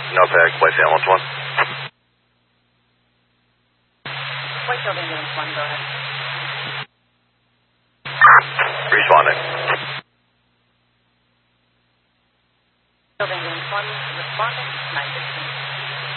NOPAC, Whitefield Ambulance 1. Whitefield Ambulance 1, go ahead. Responding. Whitefield Ambulance 1, responding, 915.